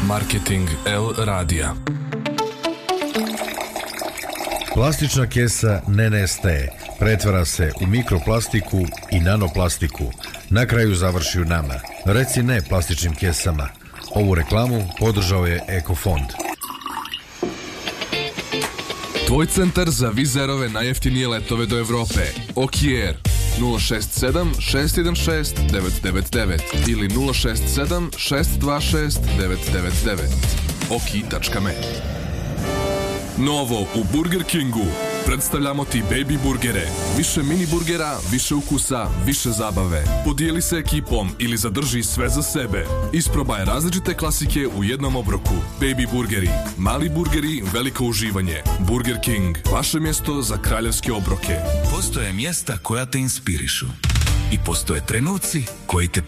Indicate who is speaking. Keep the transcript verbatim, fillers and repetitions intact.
Speaker 1: Marketing L radija.
Speaker 2: Plastična kesa ne nestaje, pretvara se u mikroplastiku i nanoplastiku. Na kraju završi u nama. Reci ne plastičnim kesama. Ovu reklamu podržao je Ekofond.
Speaker 1: Tvoj centar za vizerove najjeftinije letove do Evrope. Okier nula šest sedam šest jedan šest devet devet devet ili nula šest sedam šest dva šest devet devet devet. oki tačka me. Novo u Burger Kingu. Predstavljamo ti Baby Burgere. Više mini burgera, više ukusa, više zabave. Podijeli se ekipom ili zadrži sve za sebe. Isprobaj različite klasike u jednom obroku. Baby Burgeri. Mali burgeri, veliko uživanje. Burger King. Vaše mjesto za kraljevske obroke.
Speaker 3: Postoje mjesta koja te inspirišu. I postoje trenuci koji te